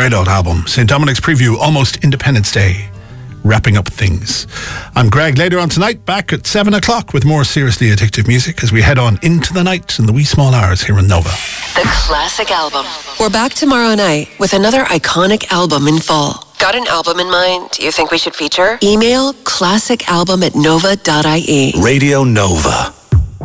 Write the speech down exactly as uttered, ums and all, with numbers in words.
great old album. Saint Dominic's Preview, Almost Independence Day. Wrapping up things. I'm Greg. Later on tonight, back at seven o'clock with more seriously addictive music as we head on into the night in the wee small hours here in Nova. The Classic Album. We're back tomorrow night with another iconic album in full. Got an album in mind you think we should feature? Email classicalbum at nova dot I E. Radio Nova.